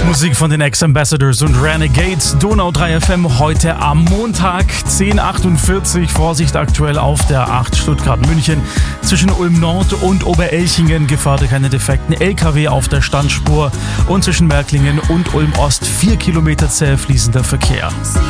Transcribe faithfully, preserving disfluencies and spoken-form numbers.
Musik von den Ex-Ambassadors und Renegades. Donau drei F M heute am Montag, zehn Uhr achtundvierzig. Vorsicht aktuell auf der acht Stuttgart-München. Zwischen Ulm Nord und Oberelchingen gefährdet keine defekten L K W auf der Standspur. Und zwischen Märklingen und Ulm Ost vier Kilometer zäh fließender Verkehr.